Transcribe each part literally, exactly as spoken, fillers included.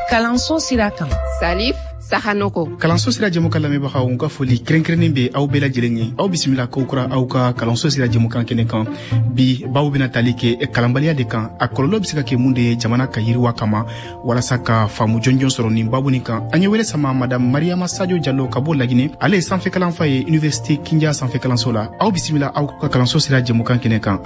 kalanso sira kan. Salif Sahanoko. Kalanso sira jemu kan lamɛbagaw ka foli kɛrɛnkɛrɛnnen bɛ aw bɛɛ lajɛlen ye. Aw bisimila kow kura aw ka kalanso sira jemu kan kɛnɛ kan. Bi baw bɛna tali kɛ kalanbaliya de kan. A kɔlɔlɔ bɛ se ka kɛ mun de ye jamana ka yiriwa kama walasa ka faamu jɔnjɔn sɔrɔ nin babu nin kan. An ye wele sama madame Mariama Sadio Diallo ka bɔ Laginɛ. Ale ye sanfɛ kalanfa ye Université Kindia sanfɛ kalanso la. Aw bisimila aw ka kalanso sira jemu kan kɛnɛ kan.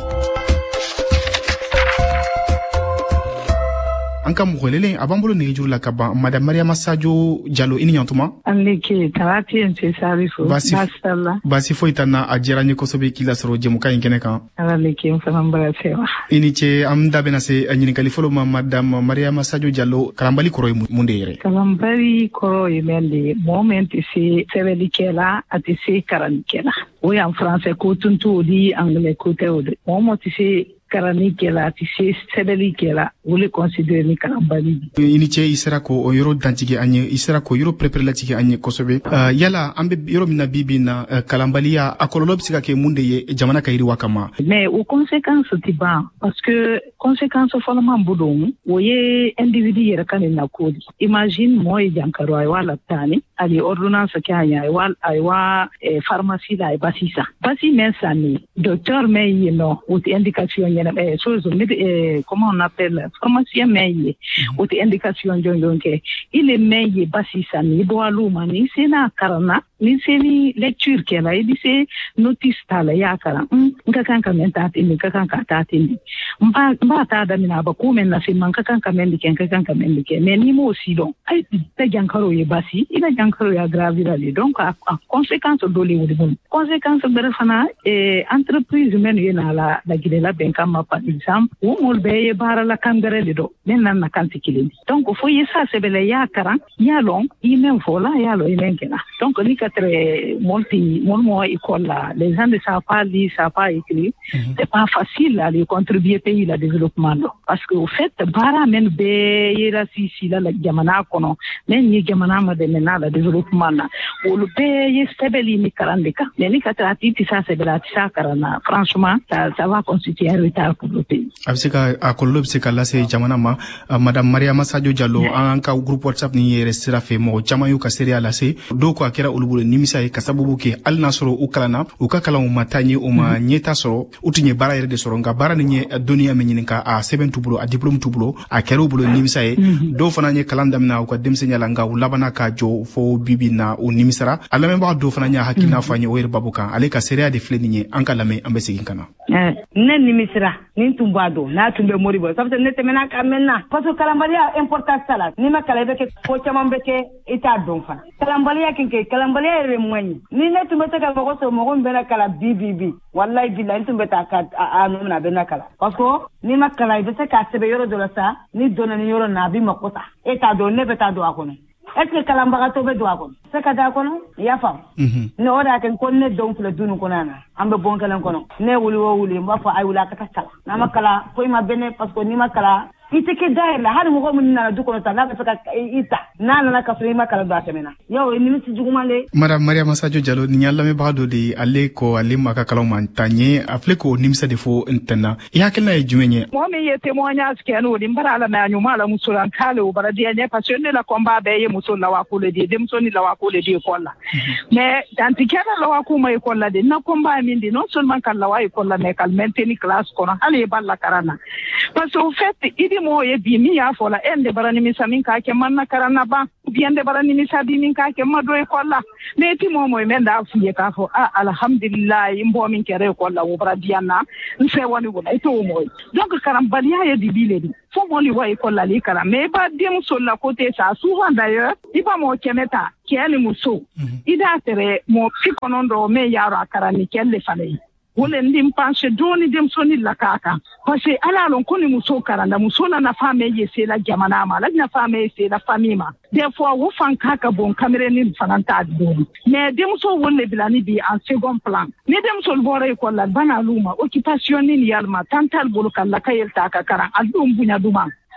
Anka mugolelen a b'an bolo nɛgɛjuru la ka ban madame Mariama Sadio Diallo i ni ɲantuma. Anleke tarati en se Salifu. Basi basi foyi t'an na a diyara n ye kosɛbɛ k'i lasɔrɔ jɛmukan in kɛnɛ kan. Aleke n fana bara sewa. I ni ce an da bɛna se ɲininkali fɔlɔ ma madame Mariama Sadio Diallo kalanbali kɔrɔ ye mun de yɛrɛ? Kalanbali kɔrɔ ye mɛn de mɔgɔ min tɛ se sɛbɛnnikɛ la a tɛ se kalannikɛ la. O y'an français ko tun t'o di anglais ko tɛ o de. Mɔgɔ min tɛ se karani kɛla a tɛ se sɛbɛnni kɛla o le considéré ni kalanbali. I ni ce i sera ko o yɔrɔ dantigi an ye i sera ko yɔrɔ pɛrɛpɛrɛlatigi an ye kosɛbɛ. Uh, yala an bɛ yɔrɔ min na bi bi na uh, kalanbaliya a kɔlɔlɔ bɛ se ka kɛ mun de ye jamana ka yiriwa kama. Mais o conséquence tɛ ban parce que conséquence fɔlɔ man bolo o ye individu yɛrɛ ka nin na ko di. Imagine mɔgɔ ye jankaro a ye wa lapitani a ye ordonnance kɛ a ye a ye wa a ye wa pharmacie la a ye basi san. Basi mɛn san ni docteur mɛn yen nɔ o tɛ indication ɲɛna eh, chose eh, comment on appelle pharmacien mɛn ye o tɛ indication jɔnjɔn kɛ il est mɛn ye basi san ni i bɔ alu ma ni se n'a karanna ni se ni lecture kɛla i bɛ se notice t'a la i y'a karan n ka kan ka mɛn taa ten de n ka kan ka taa ten de n b'a n b'a taa daminɛ a ba ko mɛn na se ma n ka kan ka mɛn de kɛ n ka kan ka mɛn de kɛ mais n'i m'o si dɔn ayi tɛ jankaro ye basi i bɛ jankaro ye aggravera de donc a, a conséquence dɔ le o de bolo conséquence bɛrɛ fana eh, entreprise mɛn ye na la lagirela bɛn kama par exemple o mɔl bɛɛ ye baara la kan gɛrɛ de dɔn ne nan na kan tɛ kelen donc fo ye sa sɛbɛlɛ i y'a karan i y'a lɔn i mɛn fɔ la i y'a lɔn i mɛn kɛla donc ni ka tɛrɛ multi mɔl école la les gens ne savent pas lire savent pas écrire mm-hmm. C'est pas facile à les contribuer pays la développement là parce que au fait baara mɛn bɛɛ ye la si si la la jamana kɔnɔ mɛn ye jamana ma dɛmɛ na la développement na olu bɛɛ ye sɛbɛli ni karan de kan mais ni ka tɛrɛ a ti ti sa sɛbɛla a ti sa karan na franchement ça, ça va constituer un retard pour le pays. A bɛ se ka a kɔlɔlɔ bɛ se ka lase jamana ma uh, madame Mariama Sadio Diallo an ka groupe WhatsApp ni yɛrɛ sira fɛ mɔgɔ caman y'u ka seereya lase dɔw ko a kɛra olu bolo nimisa ye ka sababu kɛ hali n'a sɔrɔ u kalanna u ka kalanw ma taa ɲɛ u ma ɲɛta sɔrɔ u tɛ ɲɛ baara yɛrɛ de sɔrɔ nka baara nin ye dɔnniya min ɲini ka a sɛbɛn t'u bolo a diplôme t'u bolo a kɛra u bolo nimisa ye dɔw fana ye kalan daminɛ u ka denmisɛnniya la nka u labanna ka jɔ fo bibi na u nimisara a lamɛnbaga dɔw fana y'a hakilina fɔ an ye o yɛrɛ babu kan ale ka seereya de filɛ nin ye an ka lamɛn an bɛ segin ka na. Ne nimisira ni tun b'a dɔn n'a tun bɛ mori bɔ sabu ne tɛmɛna ka mɛn na parce que kalanbaliya importance ta la ni ma kalan i bɛ kɛ ko caman bɛ kɛ i t'a dɔn fana kalanbaliya kɛ kɛ kalanbaliya yɛrɛ man ɲi ni ne tun bɛ se ka mɔgɔ sɔrɔ mɔgɔ min bɛ na kalan bi bi bi walayi bilayi n tun bɛ taa ka a nɔ na a bɛ na kalan parce que ni ma kalan i bɛ se k'a sɛbɛn yɔrɔ dɔ la sa ni donna ni yɔrɔ na a bɛ mako sa e t'a dɔn ne bɛ taa don a kɔnɔ est ce que kalanbagatɔ bɛ don a kɔnɔ se ka da a kɔnɔ i y'a faamu ne o de y'a kɛ ko ne denw filɛ du nin kɔnɔ na an bɛ bon kelen kɔnɔ ne wuli o wuli n b'a fɔ a ye wuli a ka taa kalan n'a ma kalan foyi ma bɛ ne parce que n'i ma kalan i tɛ kɛ da yɛrɛ la hali mɔgɔ min nana du kɔnɔ ta n'a bɛ fɛ ka i ta n'a nana ka sɔrɔ i ma kalan don a tɛmɛna yau ye nimisi juguman de. madame Mariama Sadio Diallo nin y'a lamɛnbaga dɔ de ye ale ko ale ma ka kalanw man ta ɲɛ a filɛ k'o nimisa de fɔ ntɛnna i hakilina ye jumɛn ye. mɔgɔ min ye témoignage kɛ n'o de n bara ala mɛ a ɲuman la muso la n k'ale o bara diya ɲɛ parce que ne la kɔnba bɛɛ ye muso lawako le de ye denmuso ni lawako le de ye école la mais dantikɛla lawako ma école la de na kɔnba ye min de non seulement ka lawa école la mais ka maintenir classe kɔnɔ hali ye ba la karan na parce que au fait i di mɔgɔ ye bi min y'a fɔ la e de bara nimisa min k'a kɛ man na karan na ban ou bien de bara nimisa bi min k'a kɛ ma don école la mais i ti mɔgɔ mɔgɔ mɛ d'a f'i ye k'a fɔ ah alhamdulilayi n bɔ min kɛra école la o bara diya na n fɛ wani wala i t'o mɔgɔ ye donc karanbaliya ye dibi le di fo mɔli wa école la li karan mais i b'a denmuso la côté ça souvent d'ailleurs i b'a mɔgɔ kɛmɛ ta cɛ ni muso i d'a tɛrɛ mɔgɔ bi kɔnɔntɔn mɛ y'a a karan ni kɛ le fana ye wole ndim panse doni demsoni la kaka parce que ala lon ko ni muso karanda muso na na fame ye se la jamana ma la na fame se la famille ma des fois wo fan kaka bon camera ni fananta do mais demso wole bilani bi en second plan ni demso bore ko la bana luma occupation ni yalma tantal bolo kala kayel ta ka kara aldum bunya duma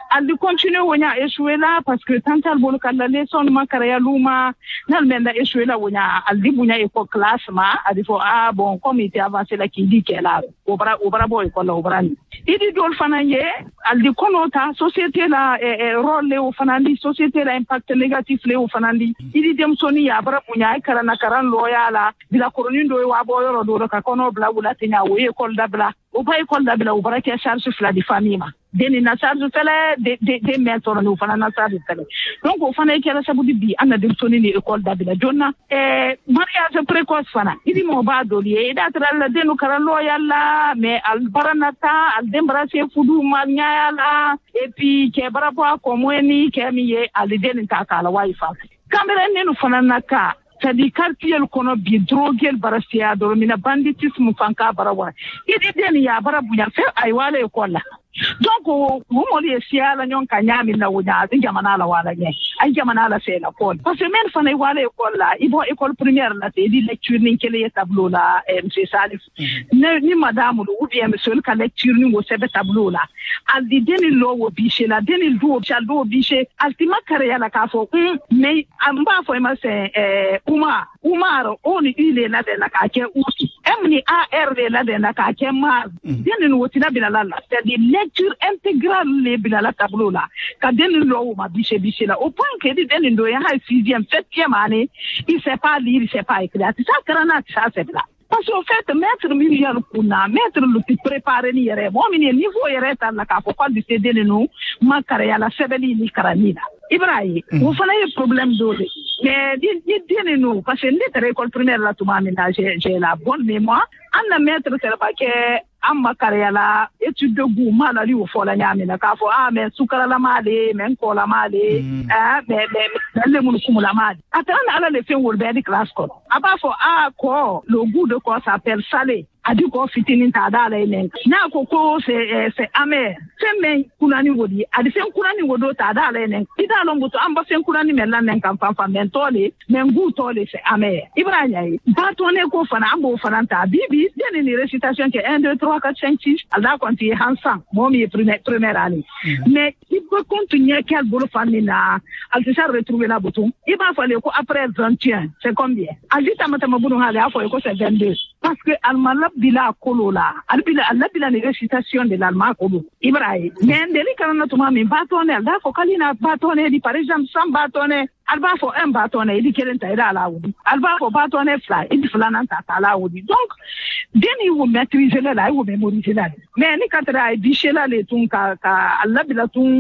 aldi continue wonya échoué là parce que tantal bol kala leçon makara luma nal menda échoué là wonya aldi bunya e ko classement adi fo ah bon comme il était avancé là qui dit qu'elle a obra obra boy ko la obra ni idi dol fana ye aldi konota société la e rôle le o fana ni société la impact négatif le o fana ni idi dem soni ya bara bunya e kala na karan loyala bila koroni do wa boyoro do ka kono bla wula tinya wo e ko dabla o bay ko dabla o bara ke charge fla di famille ma deni na charge fele de de de mentor no fana na charge fele donc o fana ke la sabudi bi ana dem soni ni école dabla jonna e mariage précoce fana idi mo ba do li e datra la denu karan loyala mais al baranata al dembrase fudu manyala et puis ke bara bo ko mweni ke mi ye al deni ta kala wifi kamera nenu fana naka tadi quartier kono bi drogel barasia do mina banditisme fanka barawa idi deni ya barabu ya fe ay wala e kolla donc wo mo li sia la nyon kanyami na wunya din jamana la wala nye ay jamana la fe la kon parce que men fana wala e kolla ibo école primaire la te di lecture ni kele tableau la monsieur Salif ne ni madame ou bien monsieur ka lecture ni wo sebe tableau la al di deni lo wo biche la deni do chal do biche altima kare la ka fo mais amba fo ma se eh uma umaro oni ile la de la ka ke uti emni ar de la de la ka ke ma deni no tina bilala la c'est di lecture intégrale le bilala tableau la ka deni lo ma biche biche la au point que deni do ya ha sixième septième année il sait pas lire il sait pas écrire ça karana ça c'est là parce qu'en fait maître milliard kuna maître le ti préparer ni yere mo mi ni niveau yere tan la ka ko ko di te deni no ma kare ya la sebeli ni karanina Ibrahim, vous faites un problème d'eau. Mais dites nous, parce que notre école primaire là, tout le monde j'ai la bonne mémoire. On a maître c'est pas que amma kariyala étude de goût mal ali au fond la nyamina ka fo ah mais sukara la male men ko la male ah mais mais le mun kumu la male attends ala le fait wol be di classe ko aba fo ah ko le goût de quoi s'appelle salé adi ko fitini ta dala inen na ko ko c'est c'est amer c'est men kunani wodi adi sen kunani wodo ta dala inen ida lo mbuto amba sen kunani men lan kan fam fam men tole men goût tole c'est amer ibrahim ba tone ko fana ambo fana ta bibi deni ni récitation que un deux trois quatre cinq six ala konti hansan momi première première année mais il peut continuer quel boulot famina al se retrouver la bouton il va falloir ko après vingt et un c'est combien ali tamata mabunu hali afo ko c'est vingt-deux parce que al malab bila kolola al bila al bila ni récitation de l'allemand kolo ibrahim mais ndeli kana tuma mi batone al da ko kalina batone di par exemple sans batone al ba fo un batone di kelen ta ira la wudi al ba fo batone fly di flana ta ta la wudi donc deni wo maîtriser la wo mémoriser la mais ni katra ay bichela le tun ka ka al bila tun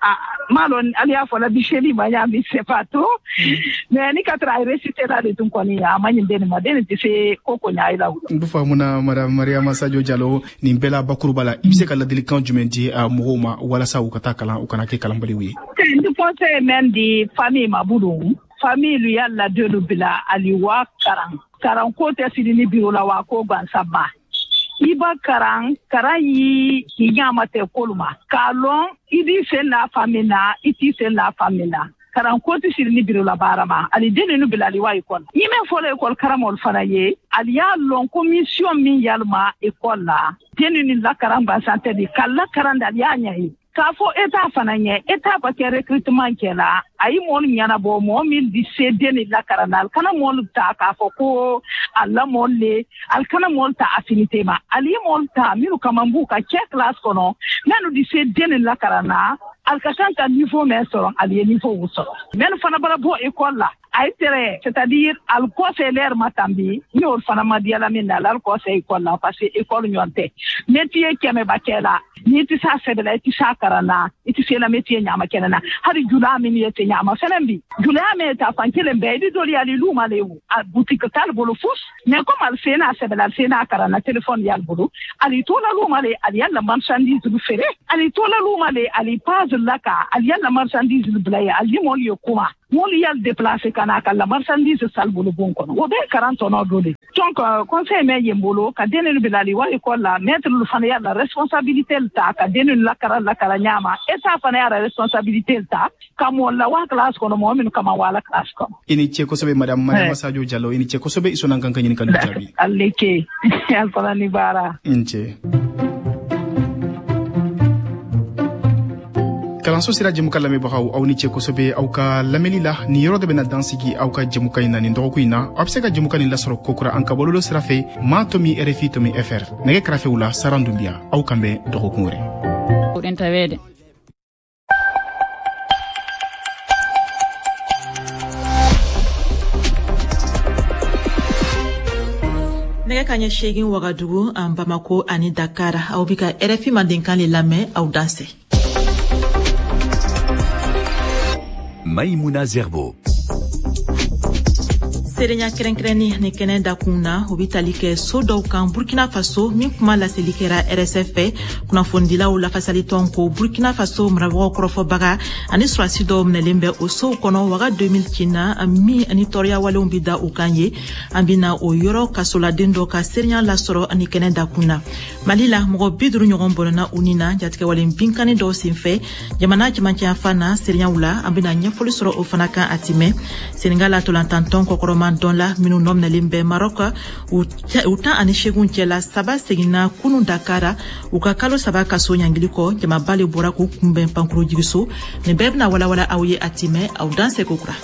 malon alia fo la bicheli ma ya mi c'est pas tout mais ni katra ay réciter la le tun ko ni ya manyi deni ma deni ti se koko nya ila wudi ndu famuna madame Mariama Sadio Diallo ni bela bakurubala ibse kala delikan jumendi a mohoma wala sa ukata kala ukana ke kalambali wi ndu fonse men di famille mabudum famille yalla de lubila aliwa karan karan ko te sidini birola wa ko ban sabba iba karan karayi kinyama te koluma kalon idi sen la famina iti sen la famina karan ko te sidini birola barama ali deni nu bila aliwa ikon yime fole ekol karamol fanaye ali ya lon commission min yalma ekol la deni ni la karan ba santé di kala karan da ya nyai kafo eta fananye eta ba ke recrutement kela ay mon nyana bo mo min di cdn la karanal kana mon ta kafo ko alla mon le al kana mon ta affinité ma ali mon ta minu kamambu ka che class kono nanu di cdn la karana al kasanta niveau mais so ali niveau wuso men fana bara bo école la ay tere c'est-à-dire al conseil l'air matambi ni or fana madiala min al conseil école la parce que école nyonte métier keme bakela ni ti sa sebela ti sa karana ti se la métier nyama kenana hari jula min yete nyama fenembi jula me ta fankele be di doli ali luma lewu a boutique tal bolo fous mais comme al sena sebela al sena karana téléphone yal bolo ali tola luma le ali yalla marchandise du fere ali tola luma le ali paz laka ali yalla marchandise du blaya ali mo yo kuma mo yal déplacer kana kala marchandise sal bolo bon kono wo be quarante no dole donc conseil me yembolo ka denelu bilali wa école la mettre le fana yalla responsabilité ta ka denelu la kara la kara nyama eta fana yalla responsabilité ta kamo la wa classe kono mo min kama wala classe kono ini che ko sobe madame Mariama Sadio Diallo ini che ko sobe isona kan kan kan jabi alleke al fana ni bara inche kalanso sira jɛmuka lamɛnbagaw aw ni cɛ kosɛbɛ aw ka lamɛnni la ni yɔrɔ de bɛna dansigi aw ka jɛmuka in na nin dɔgɔkun in na aw be se ka jɛmuka nin lasɔrɔ kokura an ka bɔlɔlɔ sira fɛ ma tomi R F I tomi F R nɛgɛ kɛrɛfɛw la Saran Dunbiya aw kan bɛn dɔgɔkun wɛrɛ. nɛgɛ kaɲɛ segin Wagadugu an Bamako ani Dakar aw bi ka R F I mandenkan le lamɛn aw danse. Maïmouna Zerbo. Serenya kɛrɛnkɛrɛnni ni kɛnɛ dakun na o bi tali kɛ so dɔw kan Burkina Faso min kuma laseli kɛra R S F fɛ kunnafonidilaw lafasali tɔn ko Burkina Faso marabagaw kɔrɔfɔbaga ani surasi dɔw minɛlen bɛ o sow kɔnɔ waga deux mille cina min ani tɔɔrɔya walenw bi da u kan ye an bina o yɔrɔ kasoladen dɔ ka serenya lasɔrɔ ani kɛnɛ dakun na Mali la mɔgɔ bi duuru ɲɔgɔn bɔnɛna u ni na jatigɛwalen binkani dɔw senfɛ jamana cɛmancɛ fan na serenyaw la an bina ɲɛfɔli sɔrɔ o fana kan a timɛ Senegal atolantantɔn kɔkɔrɔma dɔn la minnu nɔminɛlen bɛ Maroc u tan ani segun cɛla saba seginna kunun Dakara u ka kalo saba kaso ɲangili kɔ jamaba le bɔra k'u kunbɛn pankuru jigiso nin bɛɛ bɛna walawala aw ye a timɛ aw danse kokura.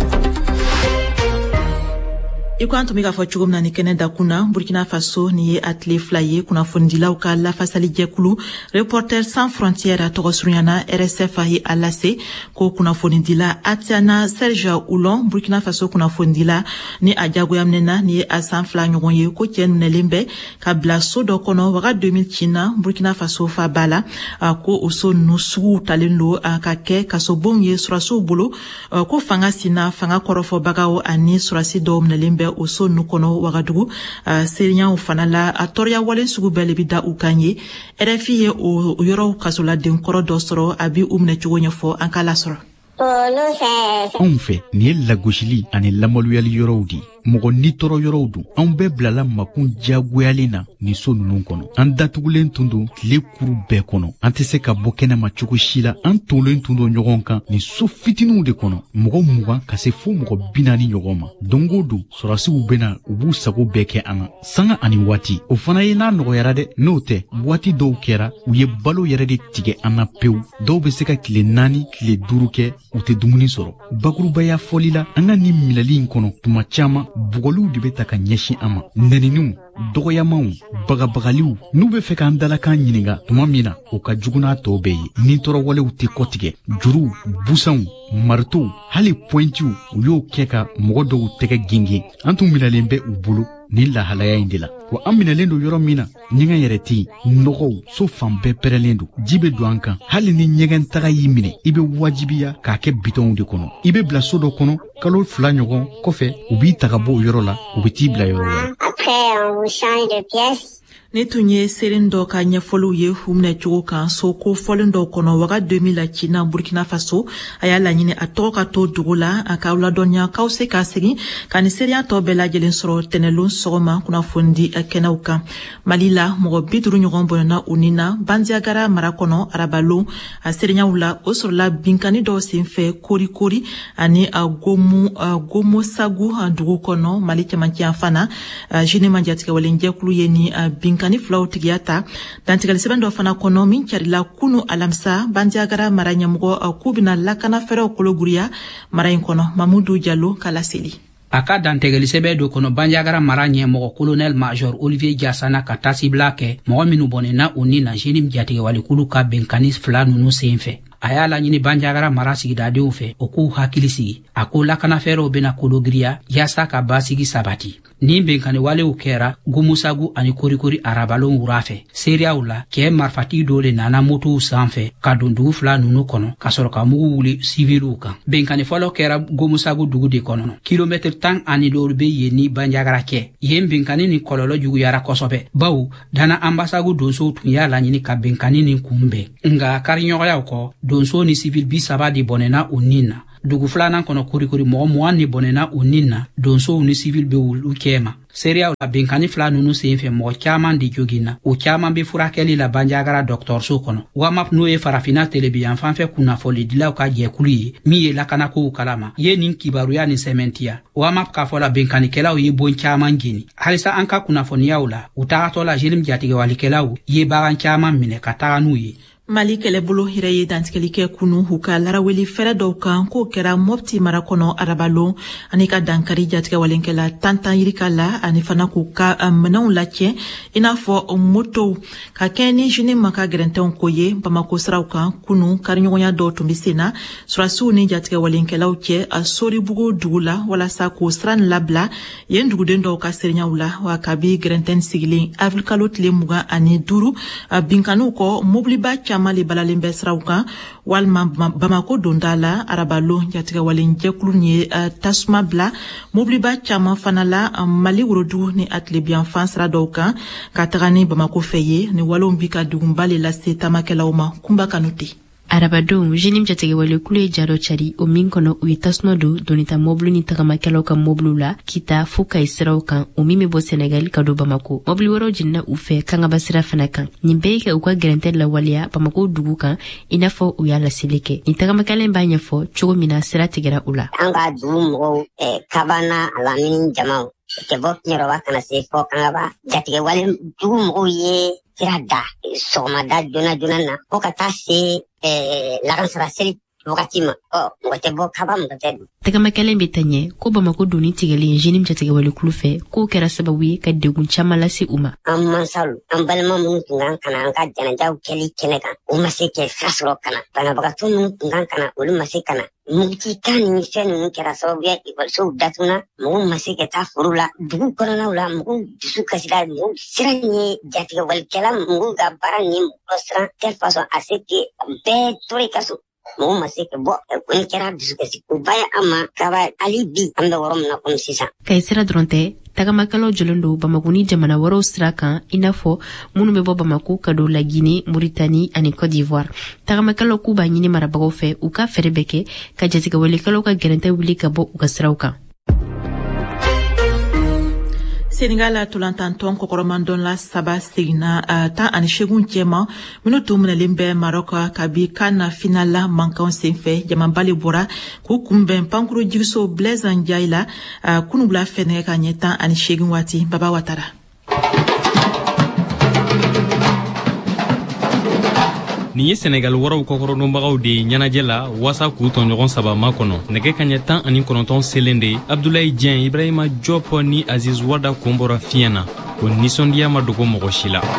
Iko an tun bɛ k'a fɔ cogo min na ni kɛnɛ dakun na Burkina Faso ni ye a tile fila ye kunnafonidilaw ka lafasali jɛkulu Reporters sans frontières tɔgɔ surunyana R S F a ye a lase ko kunnafonidila Atiana Serge Oulon Burkina Faso kunnafonidila ni a jagoya minɛna ni ye a san fila ɲɔgɔn ye ko cɛ minɛlen bɛ ka bila so dɔ kɔnɔ waga deux mille cina Burkina Faso fa ba la ko o so ninnu suguw talen don ka kɛ kasobonw ye surasiw bolo ko fanga sina fanga kɔrɔfɔbagaw ani surasi dɔw minɛlen bɛ o so nu kɔnɔ Wagadugu serenyaw fana la a tɔɔrɔya walen sugu bɛɛ le bi da u kan ye R F I ye o yɔrɔw kasoladen kɔrɔ dɔ sɔrɔ a bi u minɛ cogo ɲɛfɔ an ka lasɔrɔ. Anw fɛ nin ye lagosili ani lamaloyali yɔrɔw di mɔgɔ ni tɔɔrɔ yɔrɔw dun anw bɛɛ bilala makun diyagoyalen na ni so ninnu kɔnɔ an datugulen tun don tile kuru bɛɛ kɔnɔ an tɛ se ka bɔ kɛnɛma cogo si la an tolen tun don ɲɔgɔn kan ni so fitininw de kɔnɔ mɔgɔ mugan ka se fo mɔgɔ bi naani ɲɔgɔn ma don o don sɔrasiw bena u b'u sago bɛɛ kɛ an na sanga ani waati o fana ye n'a nɔgɔyara dɛ n'o tɛ waati dɔw kɛra u ye balo yɛrɛ de tigɛ an na pewu dɔw be se ka tile naani tile duuru kɛ u tɛ dumuni sɔrɔ bakurubaya fɔli la an ka nin minɛli in kɔnɔ tuma caman bugɔliw de be ta ka ɲɛsin an ma nɛniniw dɔgɔyamaw bagabagaliw n'u be fɛ k'an dalakan ɲininga tuma min na o ka jugu n'a tɔw bɛɛ ye ni tɔɔrɔwalew tɛ kɔtigɛ juruw busanw maritow hali pɔintiw u y'o kɛ ka mɔgɔ dɔw tɛgɛ genge an tun minɛlen bɛ u bolo ni lahalaya in de la wa an minɛlen do yɔrɔ min na ɲɛgɛn yɛrɛ tɛ yen nɔgɔw so fan bɛɛ pɛrɛlen do ji be don an kan hali ni ɲɛgɛn taga y'i minɛ i be wajibiya k'a kɛ bitɔnw de kɔnɔ i be bila so dɔ kɔnɔ kalo fila ɲɔgɔn kɔfɛ u b'i taga bɔ o yɔrɔ la u be t'i bila yɔrɔ wɛrɛ. ne tun ye seren dɔ ka ɲɛfɔliw ye u minɛ cogo kan so ko fɔlen dɔw kɔnɔ waga deux mille cina Burkina Faso a y'a laɲini a tɔgɔ ka to dugu la a k'aw ladɔnya k'aw se k'a segin ka ni seriya tɔ bɛɛ lajɛlen sɔrɔ tɛnɛlon sɔgɔma kunnafonidi kɛnɛw kan Mali la mɔgɔ bi duuru ɲɔgɔn bɔnɛna u ni na Bandiagara mara kɔnɔ arabalon a serenyaw la o sɔrɔla binkani dɔw senfɛ korikori ani a gomu gomo sagu dugu kɔnɔ Mali cɛmancɛ fana jinema jatigɛwalen jɛkulu ye ni binkani kani filaw tigiya ta dantigɛli sɛbɛn dɔ fana kɔnɔ min carila kunu alamisa Bandiagara mara ɲɛmɔgɔ k'u bena lakana fɛrɛw kologuriya mara in kɔnɔ Mamudu Jalo ka laseli. A ka dantigɛli sɛbɛn dɔ kɔnɔ Bandiagara mara ɲɛmɔgɔ colonel major Olivier Diasana ka tasibila kɛ mɔgɔ minnu bɔnɛna u ni na jenim jatigɛwalikulu ka benkani fila nunu senfɛ. A y'a laɲini Bandiagara mara sigidadenw fɛ o k'u hakili sigi a ko lakana fɛrɛw bena kologiriya yaasa ka basigi sabati ni benkani walew kɛra gumusagu ani korikori arabalon wura fɛ seriyaw la kɛ marifati dɔ le nana motow sanfɛ ka don dugu fila nunu kɔnɔ ka sɔrɔ ka mugu wuli siviliw kan benkani fɔlɔ kɛra gumusagu dugu de kɔnɔ kilomɛtiri tan ani dɔw be yen ni Bandiagara kɛ yen benkani ni kɔlɔlɔ juguyara kosɔbɛ bawo dana ambasagu donsow tun y'a laɲini ka benkani ni kunbɛn nga kariɲɔgɔyaw kɔ donso ni civil bi saba de bɔnɛna u nin na dugu filanan kɔnɔ korikori mɔgɔ mugan ni bɔnɛna u nin na donsow ni civil be wulu kɛma seriyaw la benkani fila nunu senfɛ mɔgɔ caman de joginna o caman be furakɛli la Bandiagara dɔgɔtɔrɔso kɔnɔ wamap n'o ye farafina telebiyan fanfɛ kunnafolidilaw ka jɛkulu ye min ye lakanakow kalama ye nin kibaruya ni sɛmɛntiya wamap k'a fɔ la benkanikɛlaw ye bon caman jeni halisa an ka kunnafoniyaw la u tagatɔ la jelim jatigɛwalikɛlaw ye bagan caman minɛ ka taga n'u ye Mali kɛlɛbolo hɛrɛ ye dantigɛli kɛ kunu u ka laraweli fɛrɛ dɔw kan k'o kɛra Mopti mara kɔnɔ arabalon ani ka dankari jatigɛ walenkɛla tantan yirika la ani fana k'u ka minɛnw lacɛ i n'a fɔ moto ka kɛ ni jeune ma ka gɛrɛntɛnw ko ye Bamako siraw kan kunu kariɲɔgɔnya dɔw tun bɛ sen na surasiw ni jatigɛ walenkɛlaw cɛ a Soribugu dugu la walasa k'o sira labila yen duguden dɔw ka serenyaw la wa kabi gɛrɛntɛn sigilen avril kalo tile mugan ani duuru binkanuw kɔ mobiliba mali balalen bɛ siraw kan walima Bamako donda la arabalo jatigɛ walen jɛkulu ni uh, tasuma bila mobiliba caman fana la uh, Mali worodu ni atlebian fan sira dɔw kan ka taga ni Bamako fɛ ye ni walon bi ka dugunba le lase tamakɛlaw ma kunba kanute. Arabadon jenim jatige wale kule jaro chari o min kono u tasno do donita moblu ni tagamakelo ka moblu la kita fuka isiraw kan o mimi bo Senegal ka do Bamako moblu woro jinna u fe kanga basira fana kan nimbe ke u ka gerente la walia Bamako dugu kan inafo u yala silike ni tagamakalen banya fo chogo mina sira tigera ula anga du mo e kabana alamin jamao ke bok ni roba kana se fo kanga ba jatige wale du mo ye tirada soma da jona jona na o ka ta se eh la ransara seri wakati ma oh ngote bo kaba mgote tagamakalen bitanye ko Bamako doni tigeli jenim jatige wale kulufe ko kera sababu ka degun chamala si uma amma salu am balma mun tungan kana an ka jana jaw keli keneka uma se ke fasro kana bana baga tun mun tungan kana ulu mase kana muti kan ni sen mun kera sababu ya ibal so datuna mun mase ke ta furula dugu korona ula mun disu kasida mun siranye jatige wal kelam mun ga barani osra tel façon assez que be tori kaso mo masike bo kun kera disukasi kubaya ama kaba alibi anda worom na kun sisa kaisira dronte tagamakalo jolondo Bamako ni jamana waro straka inafo munu bebo Bamako kado la Guinée, Mauritanie ani Côte d'Ivoire tagamakalo kuba nyini marabago fe uka ferebeke ka jatika wale kalo ka gerente wili kabo uka srauka Senegal la tulantanton kokoromandon la saba signa uh, ta ani shegun jema minutu mnelimbe Maroka kabi kana final la mankan senfe jamambali bora ku kumben pankuru jigso Blaise Ndiaye la uh, kunubla fene ka nyeta ani shegun wati Baba Watara. Ni ye Senegal waraw kokoronobagaw de ɲanajɛ la wasa k'u tɔɲɔgɔn saba ma kɔnɔ nɛgɛ kaɲɛ tan ani kɔnɔntɔn selen de Abdoulaye Dieng Ibrahima Diop ni Aziz Wada kun bɔra fiɲɛ na o nisɔndiya ma dogo mɔgɔ si la.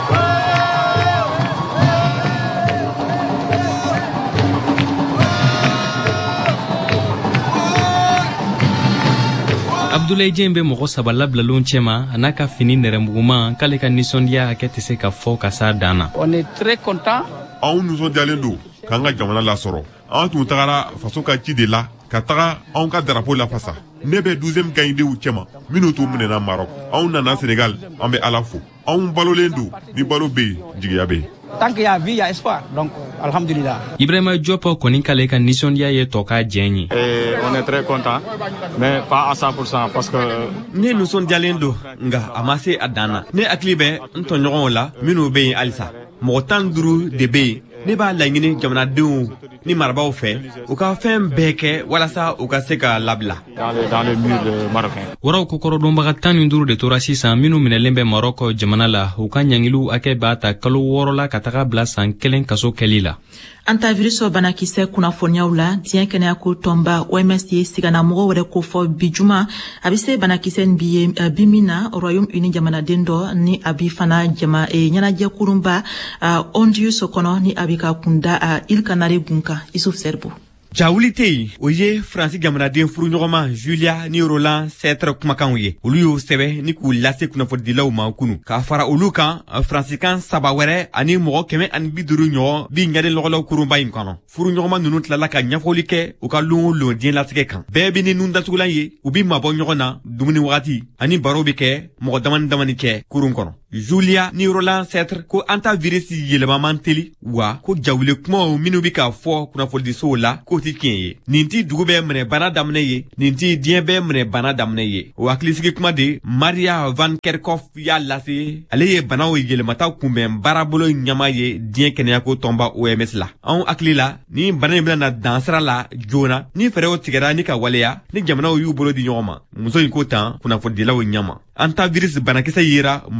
Abdoulaye Dieng be mɔgɔ saba labilalon cɛma a n'a ka fini nɛrɛmuguma k'ale ka nisɔndiya hakɛ tɛ se ka fɔ ka s'a dan na. On est très content. Anw nisɔndiyalen don k'an ka jamana lasɔrɔ an tun tagara faso ka ci de la ka taga anw ka darapo lafasa ne bɛ douzième gagndenw cɛma minnu t'u minɛna Maroc anw nana Sénégal an bɛ Ala fo anw balolen don ni balo bɛ yen jigiya bɛ yen. Tant qu'il y a vie, il y a espoir. Donc, alhamdulillah. Ibrahima Diop kɔni k'ale ka nisɔndiya ye tɔ ka diɲɛ ye. On est très content, mais pas à cent pour cent parce que ne nisɔndiyalen don nka a ma se a dan na ne hakili bɛ n tɔɲɔgɔnw la minnu bɛ yen halisa mɔgɔ tan duuru de bɛ yen ne b'a laɲini jamanadenw ni marabaw fɛ u ka fɛn bɛɛ kɛ walasa u ka se ka labila. dans le mur marocain. Waraw kokorodonbaga tan ni duuru de tora sisan minnu minɛlen bɛ Maroc jamana la u ka ɲangiliw hakɛ b'a ta kalo wɔɔrɔ la ka taga bila san kelen kaso kɛli la. Antavirus banakisɛ kunnafoniyaw la diɲɛ kɛnɛyako tɔnba O M S ye siganamɔgɔ wɛrɛ ko fɔ bi juma a bɛ se banakisɛ nin bi ye bi min na Royaume-Uni jamanaden dɔ ni a bi fana jama ɲɛnajɛ kurunba Honduras kɔnɔ ni a bɛ ka kunda Îles Canaries gun kan Isuf Serbo. Jawuli tɛ yen o ye Faransi jamanaden furuɲɔgɔnma Julia ni Roland Sɛtre kumakanw ye olu y'o sɛbɛ ni k'u lase kunnafonidilaw ma kunu k'a fara olu kan Faransikan saba wɛrɛ ani mɔgɔ kɛmɛ ani bi duuru ɲɔgɔn bi ɲɛden lɔgɔlaw kurunba in kɔnɔ furuɲɔgɔnma ninnu tilala ka ɲɛfɔli kɛ u ka lon o lon diɲɛlatigɛ kan bɛɛ bɛ ni nun datugulan ye u bi mabɔ ɲɔgɔn na dumuni wagati ani baro bɛ kɛ mɔgɔ damani damani kɛ kurun kɔnɔ. Julia ni Roland Sɛtre ko antivirus yɛlɛma man teli wa ko jawule kumaw minnu bi ka fɔ kunnafonidisow la ko ti tiɲɛ ye nin ti dugu bɛ minɛ bana daminɛ ye nin ti diɲɛ bɛ minɛ bana daminɛ ye o hakilisigi kuma de Maria Van Kerkhoff y'a lase ale ye banaw yɛlɛmata kunbɛn baarabolo ɲama ye diɲɛ kɛnɛyako tɔnba O M S la anw hakili la ni bana in bɛna dansira la joona ni fɛɛrɛw tigɛra ni ka waleya ni jamanaw y'u bolo di ɲɔgɔn ma muso in ko tan kunnafonidilaw ɲama antivirus banakisɛ yera mɔgɔ seegin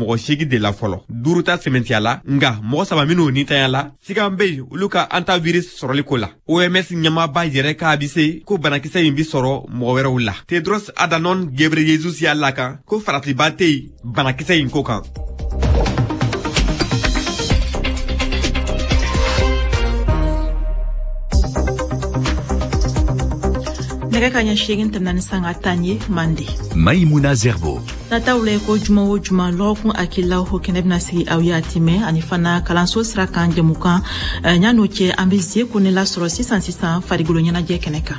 kuntigi de la fɔlɔ duruta sɛmɛntiya la nga mɔgɔ saba minnu nitanya la sigan be olu ka antivirus sɔrɔli ko la O M S ɲɛmaba yɛrɛ k'a bi se ko banakisɛ in bi sɔrɔ mɔgɔ wɛrɛw la Tedros Adhanom Ghebreyesus y'a la kan ko faratiba tɛ yen banakisɛ in ko kan. nɛgɛ ka ɲɛ seegin tɛmɛna ni sanga tan ye mande Maïmouna Zerbo natawula ye ko juma o juma lɔgɔkun akilaw ho kɛnɛ bena sigi aw ye a timɛ ani fana kalanso sira kan jɛmukan ɲan'o cɛ an be zie ko ne lasɔrɔ sisan sisan farigolo ɲɛnajɛ kɛnɛ kan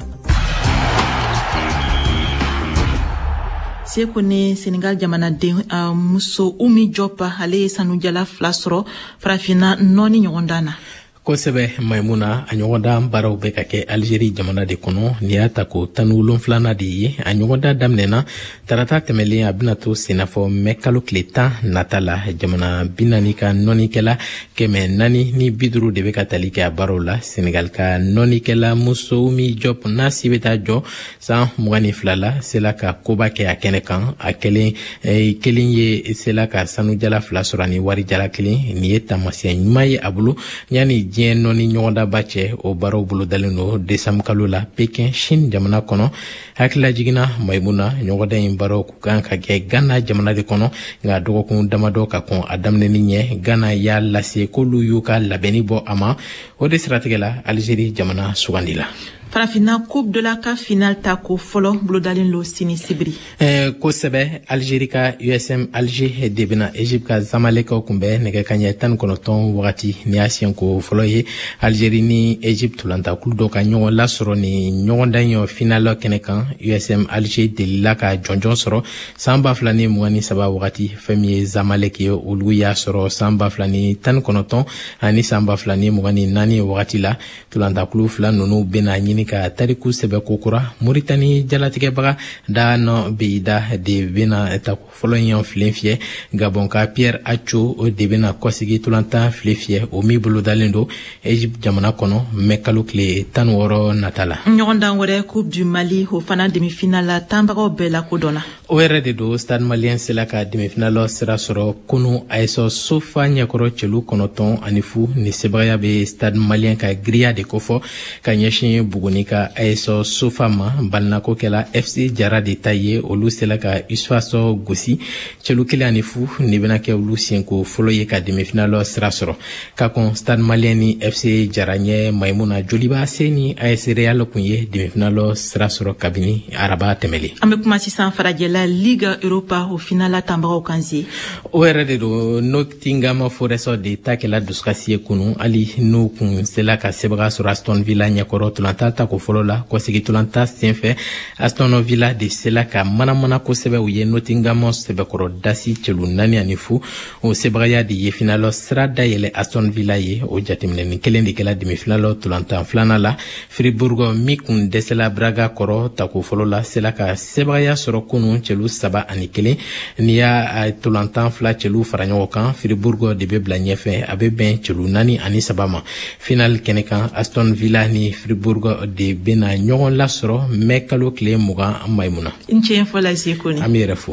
seko ni Senegal jamanaden uh, muso Umi Jopa ale ye sanujala fila sɔrɔ farafina nɔni ɲɔgɔndan na kosɛbɛ Maimuna a ɲɔgɔndan baaraw bɛ ka kɛ Algérie jamana de kɔnɔ ni y'a ta ko tan ni wolonwula de ye a ɲɔgɔndan daminɛna tarata tɛmɛlen a bɛna to senafɔ mɛ kalo tile tan nata la jamana bi naani ka nɔnikɛla kɛmɛ naani ni bi duuru de bɛ ka tali kɛ a baaraw la Senegal ka nɔnikɛla muso Umi Diop n'a si bɛ taa jɔ san mugan ni fila la sela ka koba kɛ a kɛnɛ kan a kelen eh, kelen ye sela ka sanujala fila sɔrɔ ani warijala kelen nin ye taamasiyɛn ɲuman ye a bolo yanni diɲɛ nɔni ɲɔgɔndaba cɛ o baaraw bolo dalen don desanbu kalo la Pekin Chine jamana kɔnɔ hakilila jiginna Maimuna ɲɔgɔndan in baaraw ku kan ka kɛ Ghana jamana de kɔnɔ nka dɔgɔkun damadɔ ka kɔn a daminɛni ɲɛ Ghana y'a lase k'olu y'u ka labɛnni bɔ a ma o de siratigɛ la Algérie jamana sugandila farafina coupe de la CAF final ta ko fɔlɔ bolodalen lo sini sibiri eh, kosɛbɛ Algérie ka U S M Alger de bena Egypte ka Zamalekaw kunbɛ nɛgɛ ka ɲɛ tan ni kɔnɔntɔn wagati ni y'a siɲɛ ko fɔlɔ ye Algérie ni Egypte tolantakulu dɔ ka ɲɔgɔn lasɔrɔ ni ɲɔgɔndan ye final kɛnɛ kan U S M Alger delila ka jɔnjɔn sɔrɔ san ba fila ni mugan ni saba wagati fɛn min ye Zamalek ye olu y'a sɔrɔ san ba fila ni tan ni kɔnɔntɔn ani san ba fila ni mugan ni naani wagati la tolantakulu fila ninnu bena ɲini ka tariku sɛbɛ kokura Mauritanie jalatigɛbaga Dano Beida de bena ta fɔlɔ ɲɛ filen fiyɛ Gabon ka Pierre Acho de bena kɔsigi tolantan file fiyɛ o mi bolo dalen do Egypte jamana kɔnɔ mɛ kalo tile tan ni wɔɔrɔ nata la ɲɔgɔndan wɛrɛ coupe du Mali o fana demi-finale la tanbagaw bɛɛ la kodɔnna o yɛrɛ de do Stade Malien sela ka demi-finale sira sɔrɔ kunu a ye sɔn sofa ɲɛkɔrɔ cɛlu kɔnɔntɔn ani fu ni sebagaya bɛ Stade Malien ka giriya de kofɔ ka ɲɛsin buguni ka a ye sɔn sofa ma balinako kɛla F C Jara de ta ye olu sela ka Usfaso gosi cɛlu kelen ani fu ni bena kɛ olu siɲɛko fɔlɔ ye ka demi-finale sira sɔrɔ ka kɔn Stade Malien ni F C Jara ɲɛ Maimuna Joliba se ni A S Real kun ye demi-finale sira sɔrɔ kabini araba tɛmɛlen an bɛ kuma sisan farajɛla Liga Europa o finala tanbagaw kan zi o yɛrɛ de do Nottingham Forest de ta kɛla dusukasi ye kunu hali n'u kun sela ka sebaga sɔrɔ Aston Villa ɲɛkɔrɔ tolanta ta ko fɔlɔ la kɔsegi tolanta senfɛ Aston Villa de sela ka manamana kosɛbɛ u ye Nottingham sɛbɛkɔrɔ dasi cɛlu naani ani fu o sebagaya de ye finalo sira dayɛlɛ Aston Villa ye o jateminɛni kelen de kɛla demi-finalo tolantan filanan la Fribourg mi kun dɛsɛla Braga kɔrɔ ta ko fɔlɔ la sela ka sebagaya sɔrɔ kunu cɛlu saba ani kelen ni y'a tolantan fila cɛlu fara ɲɔgɔn kan Fribourg de bɛ bila ɲɛfɛ a bɛ bɛn cɛlu naani ani saba ma final kɛnɛ kan Aston Villa ni Fribourg de bena ɲɔgɔn lasɔrɔ mɛ kalo tile mugan Maimuna n cɛ fɔ la Zeko ni an bɛ yɛrɛ fo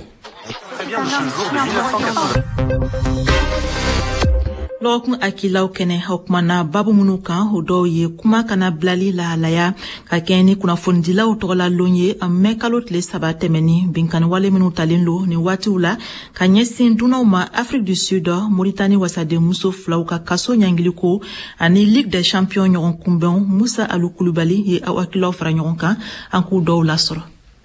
lɔgɔkun akilaw kɛnɛ o kumana babu minnu kan o dɔw ye kuma kana bilali lahalaya ka kɛ ni kunnafonidilaw tɔgɔlalon ye a mɛ kalo tile saba tɛmɛni binkani wale minnu talen lo ni waatiw la ka ɲɛsin dunanw ma Afrique du Sud Mauritanie wasaden muso filaw ka kaso ɲangiliko ani Ligue des Champions ɲɔgɔn kunbɛnw Musa Alu Kulubali ye aw hakilaw fara ɲɔgɔn kan an k'u dɔw lasɔrɔ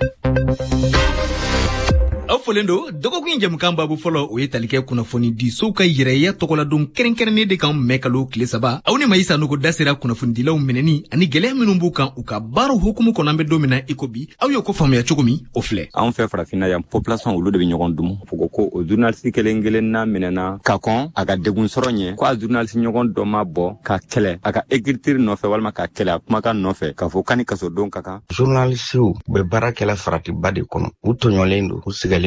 aw fɔlen do dɔgɔkun jamukan babu fɔlɔ o ye talikɛ kunnafoni di sow ka yɛrɛya tɔgɔladon kɛrɛnkɛrɛnnen de kan mɛ kalo tile saba aw ni Maïsa Nogo da sera kunnafonidilaw minɛni ani gwɛlɛya minnu b'u kan u ka baaraw hukumu kɔnɔ an bɛ don min na i ko bi aw y'o ko faamuya cogo min o filɛ anw fɛ farafinna yan population olu de bɛ ɲɔgɔn dumu fo ko o journaliste kelen kelen na minɛna ka kɔn a ka degun sɔrɔ ɲɛ ko a journaliste ɲɔgɔn dɔ ma bɔ ka kɛlɛ a ka écriture nɔfɛ walima ka kɛlɛ a kumakan nɔfɛ k'a fɔ kani kaso don ka kan journaliste u bɛ baara kɛla faratiba de kɔnɔ u tɔɲɔlen do u sigalen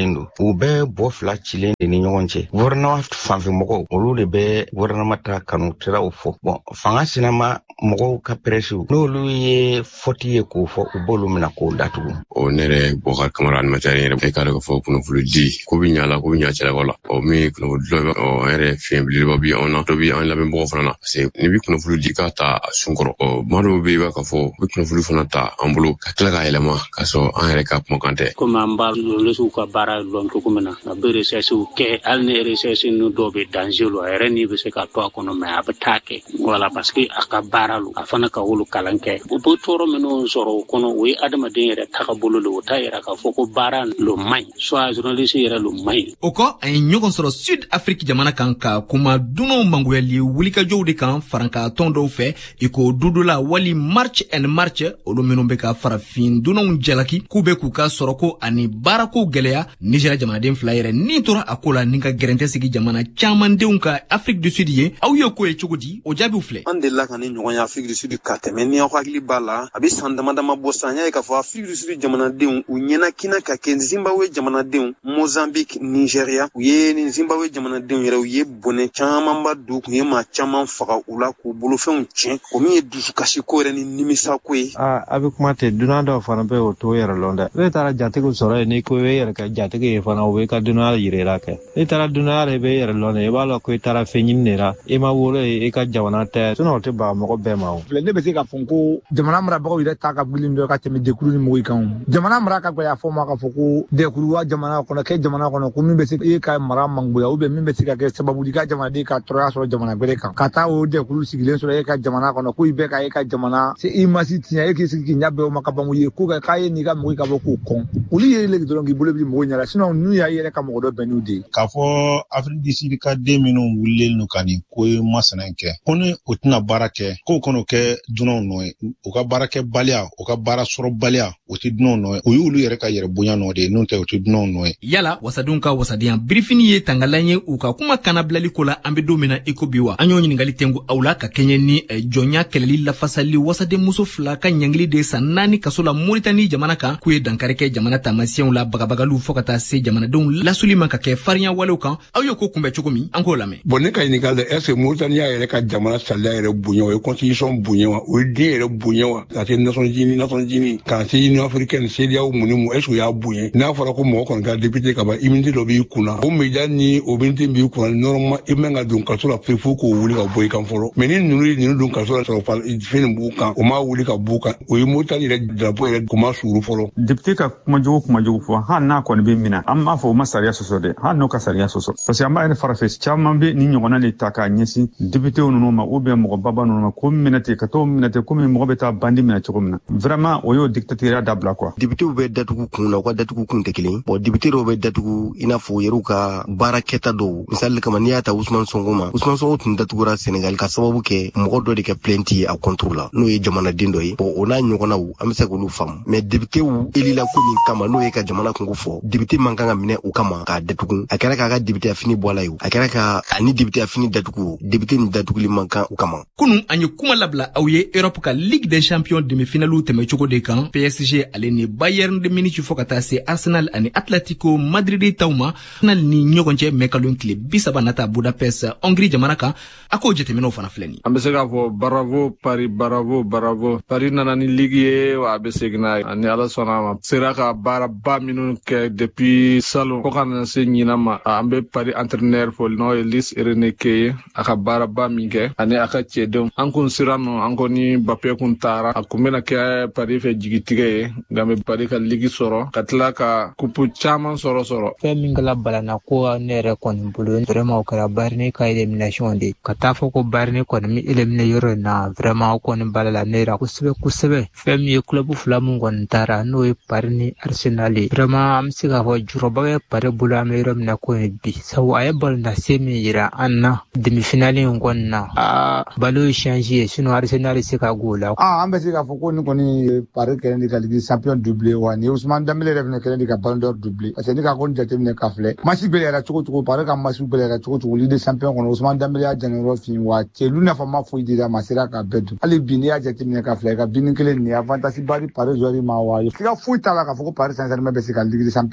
cilen don u bɛɛ bɔ fila cilen de ni ɲɔgɔn cɛ gouvernement fanfɛ mɔgɔw olu de bɛ gouvernement ta kanu tiraw fɔ bon fanga sinama mɔgɔw ka presiw n'olu ye fɔti ye k'o fɔ u b'olu mina k'o datugu o ne yɛrɛ Bɔkari Kamara animateur yɛrɛ e ka dɔn fɔ kunnafoni di ko bi ɲala ko bi ɲa cɛlakaw la o min kunnafoni dɔ o yɛrɛ fiɲɛ belebeleba bi anw na dɔ bi an lamɛnbagaw fana na parce que ni bi kunnafoni di ka ta a sunkɔrɔ ɔ maa dɔw bɛ i b'a ka fɔ bi kunnafoni fana ta an bolo ka tila k'a yɛlɛma k'a sɔrɔ an yɛrɛ ka kumakan tɛ komi an b'a journaliste ka baara dɔn cogo min na a bɛ recherche kɛ hali ni recherche ninnu dɔw bɛ danger lo a yɛrɛ ni bɛ se ka to a kɔnɔ mais a bɛ taa kɛ voilà parce que a ka baara lo a fana ka wolo kalan kɛ o bɛ tɔɔrɔ minnu sɔrɔ o kɔnɔ o ye adamaden yɛrɛ tagabolo lo o t'a yɛrɛ k'a fɔ ko baara lo man ɲi soit journaliste yɛrɛ lo man ɲi o kɔ a ye ɲɔgɔn sɔrɔ Sud Afrique jamana kan ka kuma dunanw mangoyali wulikajɔw de kan faranka tɔn dɔw fɛ i ko dudola wali March and March olu minnu bɛ ka farafin dunanw jalaki k'u bɛ k'u ka sɔrɔko ani baarako gɛlɛya Niger jamanaden fila yɛrɛ ni tora a ko la ni ka gɛrɛntɛ sigi jamana caman denw ka Afrique du Sud ye aw ye ko ye cogo di o jaabiw filɛ an delila ka ni ɲɔgɔn ye Afrique du Sud ka tɛmɛ ni aw hakili b'a la a bɛ san dama dama bɔ san y'a ye k'a fɔ Afrique du Sud jamanadenw u ɲɛnakina ka kɛ Zimbabwe jamanadenw Mozambique Nigeria u ye ni Zimbabwe jamanadenw yɛrɛ u ye bɔnɛ camanba don kun ye maa caman faga u la k'u bolofɛnw tiɲɛ o min ye dusukasi ko yɛrɛ ni nimisa ko ye a a bɛ kuma tɛ dunan dɔw fana bɛ o to yɛrɛ lɔn dɛ ne taara jatigiw sɔrɔ yen n'i ko i bɛ yɛrɛ kɛ jatigi ye fana o bɛ i ka dunan yir'e kɛ n'i taara dunan yɛrɛ i bɛ yɛrɛ lɔn dɛ i b'a lɔn ko i taara fɛn ɲini de la i ma wolo ye i ka jamana tɛ sinon o tɛ baga mɔgɔ bɛɛ ma o. ne bɛ se k'a fɔ ko jamana marabagaw yɛrɛ ta ka gili dɔ ka tɛmɛ dekuru ni mɔgɔw kan jamana mara ka gɛlɛya fɔ ma k'a fɔ ko dekuru wa jamana kɔnɔ kɛ jamana kɔnɔ ko min bɛ se e ka mara mangoya ou bien min bɛ se ka kɛ sababu i ka jamanaden ka tɔɔrɔya sɔrɔ jamana wɛrɛ kan ka taa o dekuru sigilen sɔrɔ e ka jamana kɔnɔ ko i bɛ ka e ka jamana se i ma si tiɲɛ e k'i sigi k'i ɲɛ bɛɛ o ma ka ban ye ko k'a ye n'i ka mɔgɔ ka bɔ k'o kɔn olu ye le dɔrɔn k'i bolo bi mɔgɔw ɲɛna sinon n'u y'a yɛrɛ ka mɔgɔ dɔ bɛn n'u de ye. K'a fɔ Afrique du Sud ka den minnu wulilen no ka nin ko ye masina kɛ ko ni o tɛna baara kɛ k'o kɔnɔ kɛ dunanw nɔ ye o ka baara kɛ baliya o ka baara sɔrɔ baliya o tɛ dunanw nɔ ye o y'olu yɛrɛ ka yɛrɛ bonya nɔ de ye n'o tɛ o tɛ dunanw nɔ ye. Yala wasadenw ka wasadenya birifini ye tangalan ye u ka kuma kana bilali ko la an bɛ don min na i ko bi wa an y'o ɲininkali tɛngu aw la ka kɛɲɛ ni jɔnya kɛlɛli lafasali wasaden muso fila ka ɲangili de san naani kaso la Mauritanie jamana kan k'u ye dankari kɛ jamana taamasiyɛnw la bagabagaliw fɔ ka taa se jamanadenw lasuli ma ka kɛ farinya walew kan aw ye ko kunbɛn cogo min an k'o lamɛn. Bon ne ka ɲininkali est ce que Mauritanie yɛrɛ ka jamana sariya yɛrɛ bonya o ye constitution bonya wa o ye den yɛrɛ bonya wa ka se Nations Unies Nations Unies ka se Union africaine C D A O mun mun est ce que y'a bonya n'a fɔra ko mɔgɔ kɔni ka député ka ban immunité dɔ b'i kunna o média ni o immunité b'i kunna normalement i man ka don kaso la pewu fo k'o wuli ka bɔ i kan fɔlɔ mais ni ninnu ye ninnu don kaso la sɔrɔ fɛn nin b'u kan o ma wuli ka b'u kan o ye Mauritanie yɛrɛ drapeau yɛrɛ o ma suuru fɔlɔ. Député ka kumajogo kumajogo fɔ hali n'a kɔni bɛ minɛ an b'a fɔ o ma sariya sɔsɔ dɛ hali n'o ka sariya sɔsɔ parce que an b'a ye farafɛ caman bɛ ni ɲɔgɔnna de ta k'a ɲɛsin député ninnu ma ou bien mɔgɔ baba ninnu ma ko minɛ ten ka t'o minɛ ten komi mɔgɔ bɛ taa bandi minɛ cogo min na vraiment o y'o dictatoriat dabila quoi. Député bɛ datugu kun na u ka datugu kun tɛ kelen bon député dɔw bɛ datugu i n'a fɔ u yɛrɛw ka baara kɛta dɔw misali kama n'i y'a ta Ousmane Sonko ma Ousmane Sonko tun datugura Sénégal ka sababu kɛ mɔgɔ dɔ de kɛ plainte ye a contre la n'o ye jamanaden dɔ ye bon o n'a ɲɔgɔnnaw an bɛ se k'olu faamu mais député elila ko min kama n'o ye ka jamana kungo fɔ député man kan ka minɛ u kama k'a datugu a kɛra k'a ka député a fini bɔ a la ye a kɛra ka ani député a fini datugu député ni datuguli man kan u kama. Kunun an ye kuma labila aw ye Europe ka Ligue des Champions demi-finale tɛmɛ cogo de kan P S G ale ni Bayern de Munich fɔ ka taa se Arsenal ani Atletico Madrid taw ma Arsenal ni ɲɔgɔn cɛ mɛkalon tile bi saba nata Budapest Hongrie jamana kan a k'o jateminɛw fana filɛ nin. An bɛ se k'a fɔ bravo Paris bravo bravo Paris nana ni ligue ye wa a bɛ segin n'a ye ani Ala sɔnna a ma sera ka baaraba minnu kɛ depuis salon fo ka na se ɲinan ma an bɛ Paris entraîneur fɔ n'o ye Luis Enrique ye a ka baaraba min kɛ ani a ka cɛdenw an kun sera nɔ an kɔni Mbappé kun taara a kun bɛna kɛ Paris fɛ jigitigɛ ye nka bɛ Paris ka ligue sɔrɔ ka tila ka kupu caman sɔrɔ sɔrɔ. Fɛn min kɛla balana ko ne yɛrɛ kɔni bolo vraiment o kɛra Bayern ka élimination de ka taa fɔ ko Bayern kɔni mi éliminer yɔrɔ in na vraiment o kɔni balala ne yɛrɛ kosɛbɛ kosɛbɛ fɛn min ye club fila mun kɔni taara n'o ye Paris ni Arsenal ye vraiment an bɛ se k'a fɔ jurɔba bɛ Paris bolo an bɛ yɔrɔ min na ko ye bi sabu a ye balonase min yira an na demi-finale in kɔni na aa balo ye change ye sinon Arsenal se ka go la. Ah an bɛ se k'a fɔ ko ni kɔni Paris kɛlen de ka Ligue champion doublé wa ni Ousmane Dembélé yɛrɛ fana kɛlen de ka Ballon d'Or doublé parce que ni ka ko jateminɛ ka filɛ match gɛlɛyara cogo cogo Paris ka match gɛlɛyara cogo cogo Ligue des champions kɔnɔ Ousmane Dembélé y'a janyɔrɔ fin wa cɛlu nafama foyi dira ma sera ka bɛɛ dun hali bi n'i y'a jateminɛ ka filɛ ka bin kelen nin avantage ba di Paris joueur ma wa sika foyi t'a la k'a fɔ ko Paris Saint-Germain bɛ se ka Ligue des champions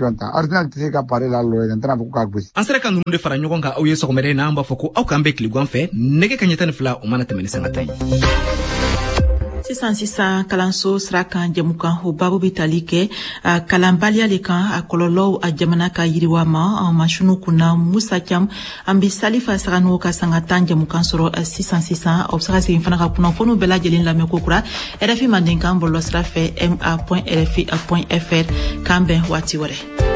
ta Arsenal tɛ se ka pari la lo en tana ko ka gosi an sera ka ninnu de fara ɲɔgɔn kan aw ye sɔgɔmɛrɛ na an b'a fɔ ko aw k'an bɛɛ tilegan fɛ nɛgɛ kaɲɛ tan ni fila o mana tɛmɛ ni sanga ta ye sisan sisan kalanso sira kan jamukan o babu bɛ tali kɛ kalanbaliya le kan a kɔlɔlɔw a jamana ka yiriwa ma masunu kunna Musa Cam an bɛ Salifa Sagano ka sanga tan jamukan sɔrɔ sisan sisan aw bɛ se ka segin fana ka kunnafoniw bɛɛ lajɛlen lamɛn ko kura R F I Mandenkan bɔlɔlɔsira fɛ m a point r f i point f r k'an bɛn waati wɛrɛ.